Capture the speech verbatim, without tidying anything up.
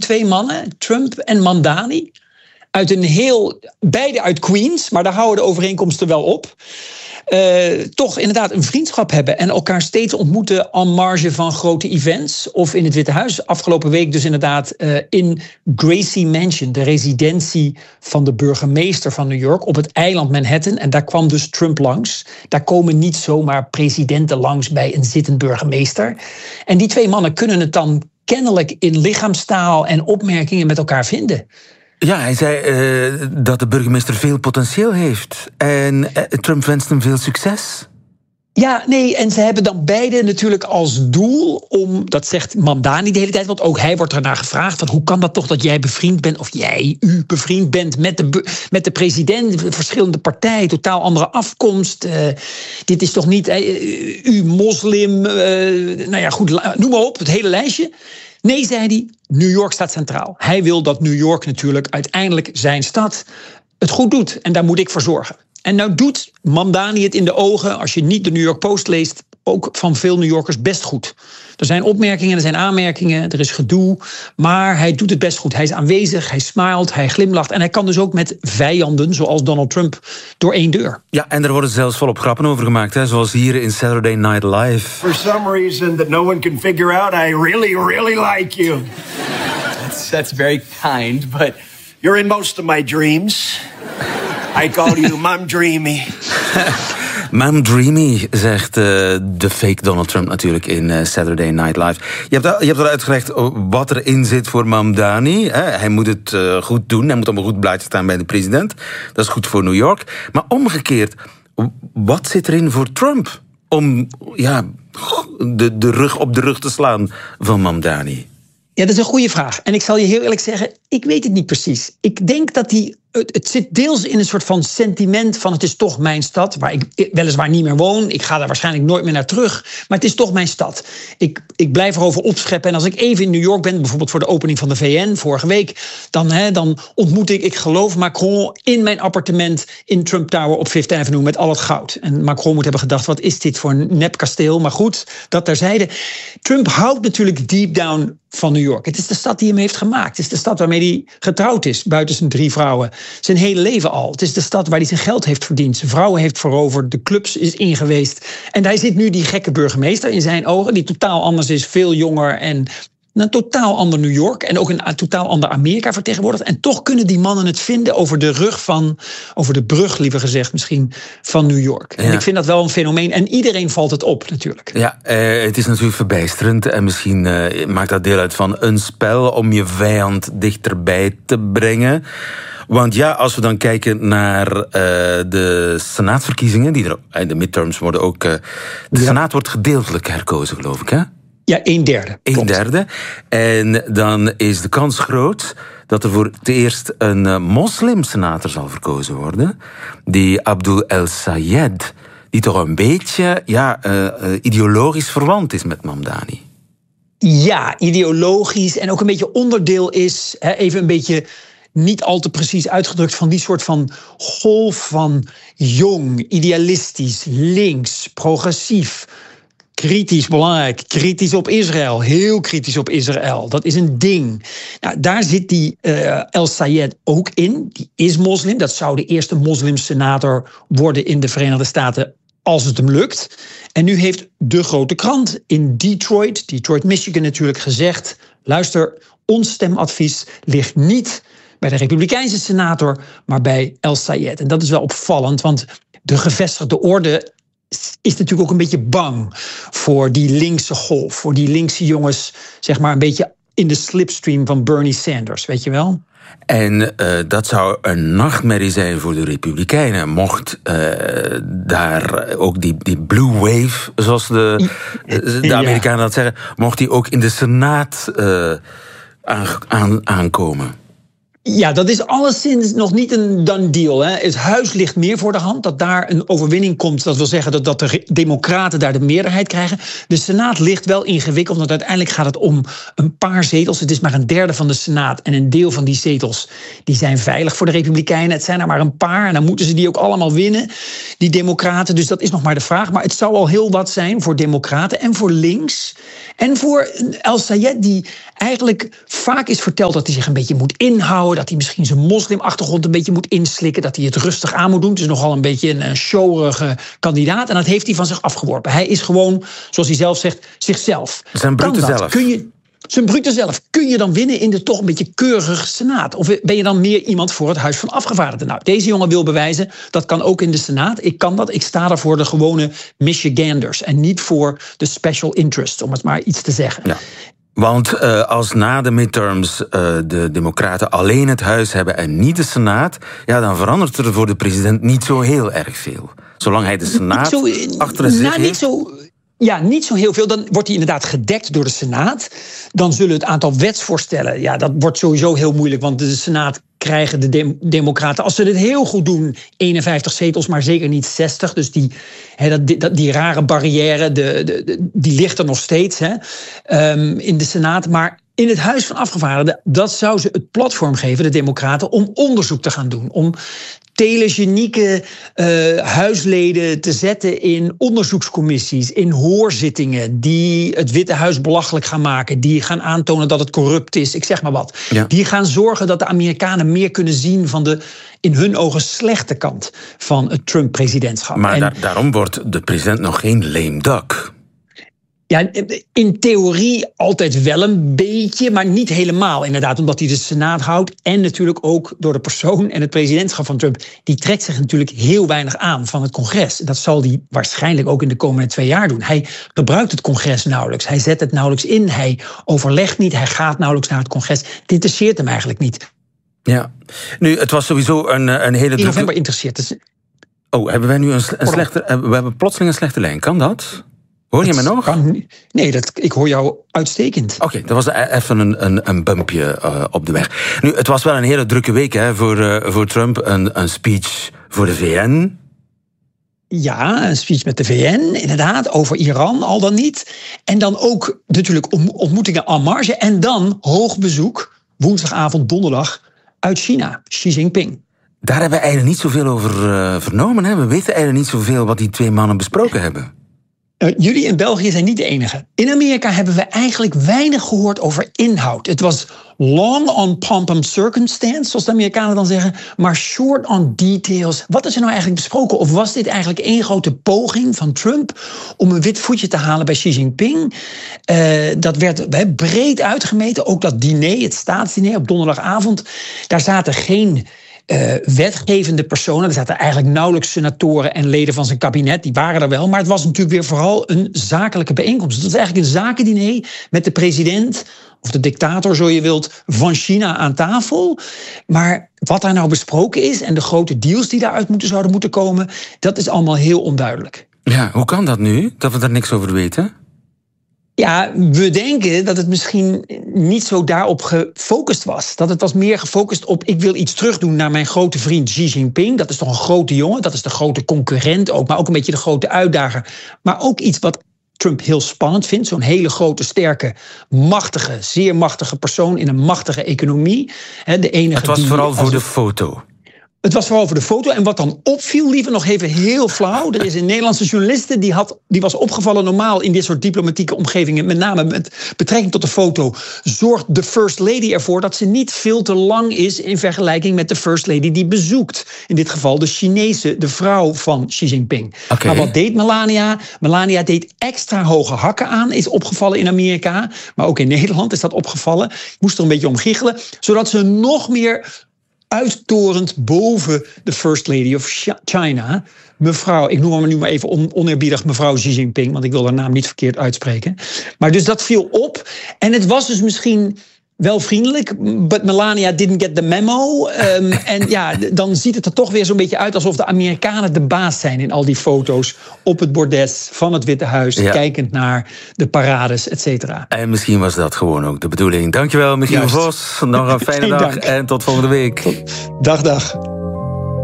twee mannen, Trump en Mamdani, uit een heel, beide uit Queens, maar daar houden de overeenkomsten wel op, Uh, toch inderdaad een vriendschap hebben en elkaar steeds ontmoeten en marge van grote events. Of in het Witte Huis. Afgelopen week dus inderdaad uh, in Gracie Mansion, de residentie van de burgemeester van New York op het eiland Manhattan. En daar kwam dus Trump langs. Daar komen niet zomaar presidenten langs bij een zittend burgemeester. En die twee mannen kunnen het dan kennelijk in lichaamstaal en opmerkingen met elkaar vinden. Ja, hij zei uh, dat de burgemeester veel potentieel heeft. En uh, Trump wenst hem veel succes. Ja, nee, en ze hebben dan beide natuurlijk als doel om, dat zegt Mamdani de hele tijd, want ook hij wordt ernaar gevraagd, van hoe kan dat toch dat jij bevriend bent, of jij, u bevriend bent met de, met de president, verschillende partijen, totaal andere afkomst. Uh, dit is toch niet, uh, u moslim, uh, nou ja, goed, noem maar op, het hele lijstje. Nee, zei hij, New York staat centraal. Hij wil dat New York natuurlijk uiteindelijk zijn stad het goed doet. En daar moet ik voor zorgen. En nou doet Mamdani het in de ogen, als je niet de New York Post leest, ook van veel New Yorkers best goed. Er zijn opmerkingen, er zijn aanmerkingen, er is gedoe. Maar hij doet het best goed. Hij is aanwezig, hij smilt, hij glimlacht. En hij kan dus ook met vijanden, zoals Donald Trump, door één deur. Ja, en er worden zelfs volop grappen over gemaakt. Hè? Zoals hier in Saturday Night Live. For some reason that no one can figure out, I really, really like you. That's, that's very kind, but... You're in most of my dreams. I call you Mom Dreamy. Mom Dreamy, zegt uh, de fake Donald Trump natuurlijk in uh, Saturday Night Live. Je hebt, je hebt al uitgelegd wat erin zit voor Mamdani. Hè. Hij moet het uh, goed doen, hij moet op een goed blaadje staan bij de president. Dat is goed voor New York. Maar omgekeerd, wat zit erin voor Trump om ja, de, de rug op de rug te slaan van Mamdani? Ja, dat is een goede vraag. En ik zal je heel eerlijk zeggen, ik weet het niet precies. Ik denk dat die, het, het zit deels in een soort van sentiment van het is toch mijn stad, waar ik weliswaar niet meer woon. Ik ga daar waarschijnlijk nooit meer naar terug. Maar het is toch mijn stad. Ik, ik blijf erover opscheppen. En als ik even in New York ben, bijvoorbeeld voor de opening van de V N vorige week, dan, hè, dan ontmoet ik, ik geloof, Macron in mijn appartement in Trump Tower op Fifth Avenue met al het goud. En Macron moet hebben gedacht, wat is dit voor een nepkasteel? Maar goed, dat terzijde. Trump houdt natuurlijk deep down van New York. Het is de stad die hem heeft gemaakt. Het is de stad waarmee hij getrouwd is, buiten zijn drie vrouwen. Zijn hele leven al. Het is de stad waar hij zijn geld heeft verdiend. Zijn vrouwen heeft veroverd. De clubs is ingeweest. En hij zit nu die gekke burgemeester in zijn ogen, die totaal anders is, veel jonger en een totaal ander New York en ook een totaal ander Amerika vertegenwoordigt. En toch kunnen die mannen het vinden over de rug van, over de brug liever gezegd misschien, van New York. Ja. En ik vind dat wel een fenomeen. En iedereen valt het op natuurlijk. Ja, eh, het is natuurlijk verbijsterend. En misschien eh, maakt dat deel uit van een spel om je vijand dichterbij te brengen. Want ja, als we dan kijken naar uh, de senaatsverkiezingen, die er, de midterms worden ook, uh, de ja. senaat wordt gedeeltelijk herkozen, geloof ik, hè? Ja, een derde. Een derde. En dan is de kans groot dat er voor het eerst een uh, moslimsenator zal verkozen worden. Die Abdul El-Sayed, die toch een beetje ja, uh, uh, ideologisch verwant is met Mamdani. Ja, ideologisch en ook een beetje onderdeel is, hè, even een beetje niet al te precies uitgedrukt, van die soort van golf van jong, idealistisch, links, progressief, kritisch belangrijk, kritisch op Israël, heel kritisch op Israël. Dat is een ding. Nou, daar zit die uh, El-Sayed ook in. Die is moslim. Dat zou de eerste moslimsenator worden in de Verenigde Staten als het hem lukt. En nu heeft de grote krant in Detroit, Detroit, Michigan natuurlijk, gezegd: luister, ons stemadvies ligt niet bij de Republikeinse senator, maar bij El-Sayed. En dat is wel opvallend, want de gevestigde orde is natuurlijk ook een beetje bang voor die linkse golf, voor die linkse jongens, zeg maar een beetje in de slipstream van Bernie Sanders, weet je wel? En uh, dat zou een nachtmerrie zijn voor de Republikeinen, mocht uh, daar ook die, die blue wave, zoals de, de Amerikanen ja. dat zeggen, mocht die ook in de Senaat uh, aan, aan, aankomen. Ja, dat is alleszins nog niet een done deal. Hè. Het huis ligt meer voor de hand dat daar een overwinning komt. Dat wil zeggen dat, dat de democraten daar de meerderheid krijgen. De Senaat ligt wel ingewikkeld, want uiteindelijk gaat het om een paar zetels. Het is maar een derde van de Senaat. En een deel van die zetels die zijn veilig voor de Republikeinen. Het zijn er maar een paar en dan moeten ze die ook allemaal winnen, die democraten. Dus dat is nog maar de vraag. Maar het zou al heel wat zijn voor democraten en voor links. En voor El-Sayed, die eigenlijk vaak is verteld dat hij zich een beetje moet inhouden, dat hij misschien zijn moslimachtergrond een beetje moet inslikken, dat hij het rustig aan moet doen. Het is nogal een beetje een showrige kandidaat. En dat heeft hij van zich afgeworpen. Hij is gewoon, zoals hij zelf zegt, zichzelf. Zijn brute zelf. Kun je... Zijn brute zelf. Kun je dan winnen in de toch een beetje keurige Senaat? Of ben je dan meer iemand voor het Huis van Afgevaardigden? Nou, deze jongen wil bewijzen, dat kan ook in de Senaat. Ik kan dat, ik sta er voor de gewone Michiganders en niet voor de special interests, om het maar iets te zeggen. Ja. Want uh, als na de midterms uh, de Democraten alleen het Huis hebben en niet de Senaat, ja, dan verandert er voor de president niet zo heel erg veel. Zolang hij de Senaat zo, achter zich nou, heeft. Niet zo, ja, niet zo heel veel. Dan wordt hij inderdaad gedekt door de Senaat. Dan zullen het aantal wetsvoorstellen, ja, dat wordt sowieso heel moeilijk, want de Senaat krijgen de dem- Democraten, als ze dit heel goed doen, eenenvijftig zetels, maar zeker niet zestig. Dus die, he, dat, dat, die rare barrière, de, de, de, die ligt er nog steeds he, um, in de Senaat. Maar in het Huis van Afgevaardigden, dat zou ze het platform geven, de Democraten, om onderzoek te gaan doen. Om telegenieke uh, huisleden te zetten in onderzoekscommissies, in hoorzittingen, die het Witte Huis belachelijk gaan maken, die gaan aantonen dat het corrupt is, ik zeg maar wat. Ja. Die gaan zorgen dat de Amerikanen meer kunnen zien van de, in hun ogen, slechte kant van het Trump-presidentschap. Maar en, da- daarom wordt de president nog geen lame duck. Ja, in theorie altijd wel een beetje, maar niet helemaal inderdaad. Omdat hij de Senaat houdt en natuurlijk ook door de persoon en het presidentschap van Trump. Die trekt zich natuurlijk heel weinig aan van het congres. Dat zal hij waarschijnlijk ook in de komende twee jaar doen. Hij gebruikt het congres nauwelijks. Hij zet het nauwelijks in. Hij overlegt niet. Hij gaat nauwelijks naar het congres. Het interesseert hem eigenlijk niet. Ja, nu, het was sowieso een, een hele... In november interesseert het. Oh, hebben wij nu een, een slechte... We hebben plotseling een slechte lijn. Kan dat? Hoor je me nog? Kan, nee, dat, ik hoor jou uitstekend. Oké, okay, dat was even een, een, een bumpje uh, op de weg. Nu, het was wel een hele drukke week hè, voor, uh, voor Trump. Een, een speech voor de V N. Ja, een speech met de V N, inderdaad, over Iran, al dan niet. En dan ook natuurlijk ontmoetingen en marge. En dan hoog bezoek, woensdagavond, donderdag, uit China, Xi Jinping. Daar hebben we eigenlijk niet zoveel over uh, vernomen. Hè? We weten eigenlijk niet zoveel wat die twee mannen besproken hebben. Uh, jullie in België zijn niet de enige. In Amerika hebben we eigenlijk weinig gehoord over inhoud. Het was long on pomp and circumstance, zoals de Amerikanen dan zeggen, maar short on details. Wat is er nou eigenlijk besproken? Of was dit eigenlijk één grote poging van Trump om een wit voetje te halen bij Xi Jinping? Uh, dat werd he, breed uitgemeten. Ook dat diner, het staatsdiner op donderdagavond, daar zaten geen Uh, wetgevende personen. Er zaten eigenlijk nauwelijks senatoren en leden van zijn kabinet. Die waren er wel. Maar het was natuurlijk weer vooral een zakelijke bijeenkomst. Het was eigenlijk een zakendiner met de president, of de dictator, zo je wilt, van China aan tafel. Maar wat daar nou besproken is en de grote deals die daaruit moeten, zouden moeten komen, dat is allemaal heel onduidelijk. Ja, hoe kan dat nu, dat we daar niks over weten? Ja, we denken dat het misschien niet zo daarop gefocust was. Dat het was meer gefocust op, ik wil iets terugdoen naar mijn grote vriend Xi Jinping. Dat is toch een grote jongen, dat is de grote concurrent ook, maar ook een beetje de grote uitdager. Maar ook iets wat Trump heel spannend vindt. Zo'n hele grote, sterke, machtige, zeer machtige persoon in een machtige economie. De enige het was die, vooral voor het, de foto. Het was vooral voor de foto. En wat dan opviel, liever nog even heel flauw. Er is een Nederlandse journaliste die, had, die was opgevallen normaal in dit soort diplomatieke omgevingen. Met name met betrekking tot de foto. Zorgt de First Lady ervoor dat ze niet veel te lang is in vergelijking met de First Lady die bezoekt. In dit geval de Chinese, de vrouw van Xi Jinping. Okay. Maar wat deed Melania? Melania deed extra hoge hakken aan. Is opgevallen in Amerika. Maar ook in Nederland is dat opgevallen. Ik moest er een beetje om giechelen. Zodat ze nog meer uittorend boven de First Lady of China, mevrouw, ik noem haar nu maar even on, oneerbiedig mevrouw Xi Jinping, want ik wil haar naam niet verkeerd uitspreken. Maar dus dat viel op. En het was dus misschien wel vriendelijk, but Melania didn't get the memo. Um, en ja, dan ziet het er toch weer zo'n beetje uit alsof de Amerikanen de baas zijn in al die foto's op het bordes van het Witte Huis, ja, kijkend naar de parades, et cetera. En misschien was dat gewoon ook de bedoeling. Dankjewel, Michiel Vos. Nog een fijne dag dank. En tot volgende week. Dag, dag.